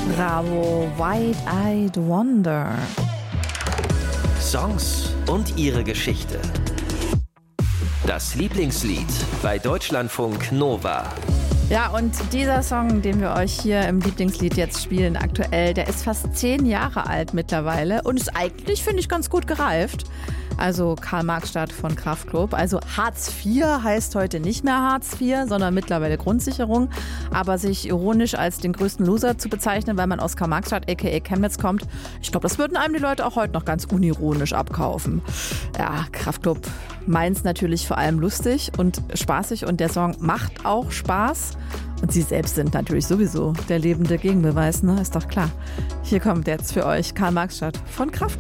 Bravo, Wide-Eyed Wonder. Songs und ihre Geschichte. Das Lieblingslied bei Deutschlandfunk Nova. Ja, und dieser Song, den wir euch hier im Lieblingslied jetzt spielen, aktuell, der ist fast 10 Jahre alt mittlerweile und ist eigentlich, finde ich, ganz gut gereift. Also Karl-Marx-Stadt von Kraftklub. Also Hartz IV heißt heute nicht mehr Hartz IV, sondern mittlerweile Grundsicherung. Aber sich ironisch als den größten Loser zu bezeichnen, weil man aus Karl-Marx-Stadt aka Chemnitz kommt, ich glaube, das würden einem die Leute auch heute noch ganz unironisch abkaufen. Ja, Kraftklub meint's natürlich vor allem lustig und spaßig und der Song macht auch Spaß. Und sie selbst sind natürlich sowieso der lebende Gegenbeweis, ne? Ist doch klar. Hier kommt jetzt für euch Karl-Marx-Stadt von Kraftklub.